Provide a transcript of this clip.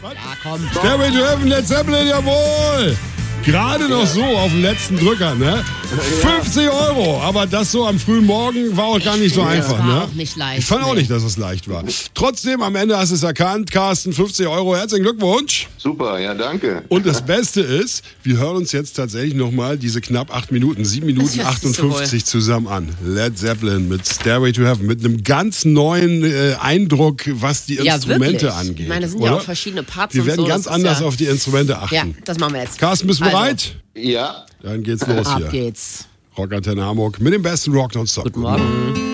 Ja, komm. Stairway to Heaven, Led Zeppelin, jawohl! Gerade noch so auf den letzten Drücker, ne? 50 €, aber das so am frühen Morgen war auch gar nicht so einfach, war ne? auch nicht leicht. Ich fand auch nicht, dass es leicht war. Trotzdem, am Ende hast du es erkannt, Carsten, 50 €, herzlichen Glückwunsch. Super, ja, danke. Und das Beste ist, wir hören uns jetzt tatsächlich nochmal diese knapp 8 Minuten, 7 Minuten Das ist 58 zusammen an. Led Zeppelin mit Stairway to Heaven, mit einem ganz neuen Eindruck, was die Instrumente wirklich. angeht. Ich meine, das sind oder? ja auch verschiedene Parts Wir und werden so. ganz das ist anders auf die Instrumente achten. Ja, das machen wir jetzt. Carsten, bist du Also. bereit? Ja. Dann geht's los Ab hier. geht's. Rockantenne Hamburg mit dem besten Rock nonstop. Guten Morgen.